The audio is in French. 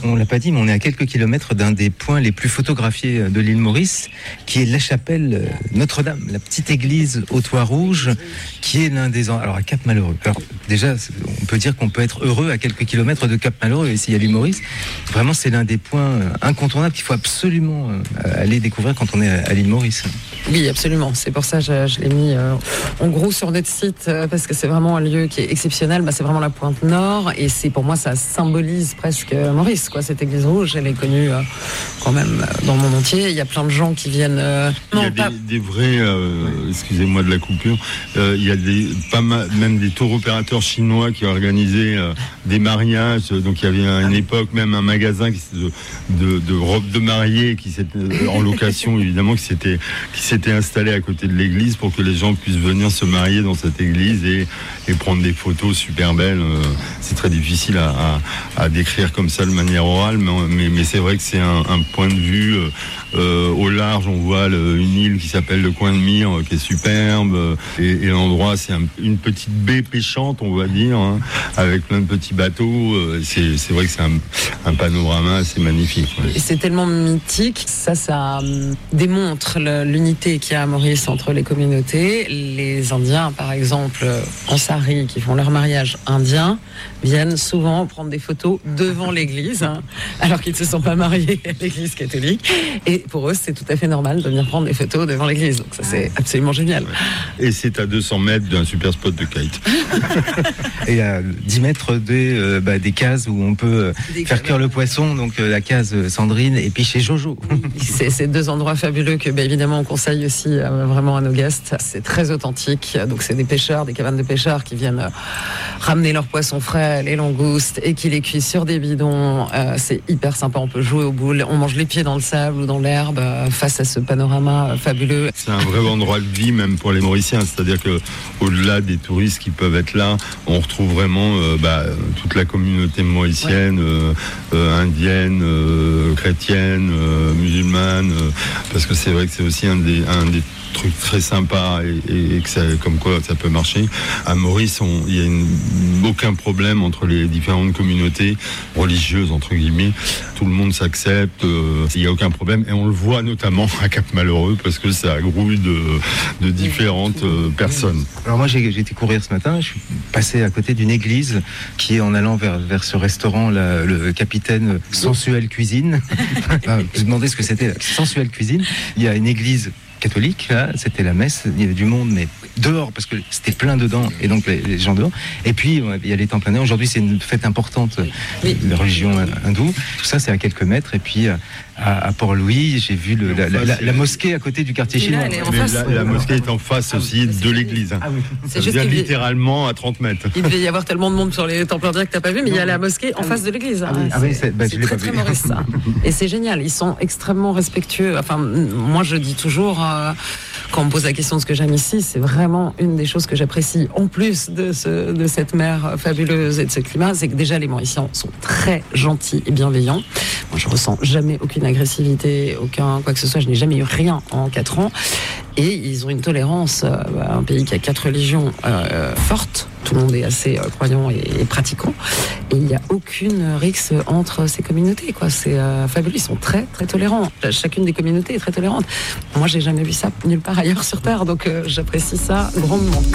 on l'a pas dit, mais on est à quelques kilomètres d'un des points les plus photographiés de l'île Maurice, qui est la chapelle Notre-Dame, la petite église au toit rouge, qui est l'un des... Alors à Cap-Malheureux. Alors déjà, on peut dire qu'on peut être heureux à quelques kilomètres de Cap-Malheureux, ici à l'île Maurice. Vraiment, c'est l'un des points incontournables qu'il faut absolument aller découvrir quand on est à l'île Maurice. Oui, absolument. C'est pour ça que je l'ai mis en gros sur notre site, parce que c'est vraiment un lieu qui est exceptionnel. C'est vraiment la pointe nord, et c'est, pour moi, ça symbolise presque Maurice, quoi. Cette église rouge, elle est connue quand même dans le monde entier. Il y a plein de gens qui viennent... il y a des vrais... excusez-moi de la coupure. Il y a pas mal, même des tour opérateurs chinois qui organisaient des mariages. Donc il y avait à une époque même un magasin de robes de mariée qui s'était en location, évidemment, qui s'était installé à côté de l'église pour que les gens puissent venir se marier dans cette église et prendre des photos super belles. C'est très difficile à décrire comme ça de manière orale, mais c'est vrai que c'est un point de vue au large. On voit une île qui s'appelle le Coin de Mire, qui est superbe, et l'endroit, c'est une petite baie pêchante, on va dire, hein, avec plein de petits bateaux. C'est vrai que c'est un panorama assez magnifique. Ouais. Et c'est tellement mythique, ça démontre l'unité qu'il y a à Maurice entre les communautés. Les Indiens, par exemple, en sari, qui font leur mariage indien, viennent souvent prendre des photos devant l'église, hein, alors qu'ils ne se sont pas mariés à l'église catholique. Et pour eux, c'est tout à fait normal de venir prendre des photos devant l'église. Donc ça, c'est absolument génial. Et c'est à 200 mètres d'un super spot de kite. Et à 10 mètres des cases où on peut faire cuire le poisson, donc la case Sandrine et puis chez Jojo. C'est deux endroits fabuleux que, évidemment, on conseille aussi vraiment à nos guests. C'est très authentique. Donc c'est des pêcheurs, des cabanes de pêcheurs qui viennent ramener leurs poissons frais, les langoustes, et qui les cuisent sur des bidons. C'est hyper sympa. On peut jouer aux boules. On mange les pieds dans le sable ou dans l'herbe face à ce panorama fabuleux. C'est un vrai endroit de vie, même pour les Mauriciens. C'est-à-dire que au-delà des touristes qui peuvent être là, on retrouve vraiment toute la communauté mauricienne, indienne, chrétienne, musulmane, parce que c'est vrai que c'est aussi un des truc très sympa et que ça, comme quoi ça peut marcher. À Maurice, il n'y a aucun problème entre les différentes communautés religieuses, entre guillemets. Tout le monde s'accepte, il n'y a aucun problème. Et on le voit notamment à Cap-Malheureux parce que ça grouille de différentes personnes. Alors moi, j'ai été courir ce matin, je suis passé à côté d'une église qui est en allant vers ce restaurant, le Capitaine Sensuelle Cuisine. Je me demandais ce que c'était, Sensuelle Cuisine. Il y a une église catholique, là, c'était la messe, il y avait du monde, mais dehors, parce que c'était plein dedans, et donc les gens dehors. Et puis, il y a les temps plein. Aujourd'hui, c'est une fête importante, la religion hindoue. Tout ça, c'est à quelques mètres. Et puis, à Port-Louis, j'ai vu la mosquée à côté du quartier chinois. La mosquée est en face aussi de l'église. Ah oui. Ça vient littéralement à 30 mètres. Il devait y avoir tellement de monde sur les temples indiens que tu n'as pas vu, mais il y a la mosquée en face de l'église. C'est très Maurice, ça. Et c'est génial, ils sont extrêmement respectueux. Enfin, moi, je dis toujours, quand on me pose la question de ce que j'aime ici, c'est vraiment une des choses que j'apprécie, en plus de cette mer fabuleuse et de ce climat, c'est que déjà les Mauriciens sont très gentils et bienveillants. Moi, je ressens jamais aucune agressivité, aucun quoi que ce soit. Je n'ai jamais eu rien en 4 ans. Et ils ont une tolérance, un pays qui a 4 religions fortes. Tout le monde est assez croyant et pratiquant. Et il n'y a aucune rixe entre ces communautés, quoi. C'est fabuleux. Ils sont très, très tolérants. Chacune des communautés est très tolérante. Moi, j'ai jamais vu ça nulle part ailleurs sur Terre. Donc, j'apprécie ça grandement.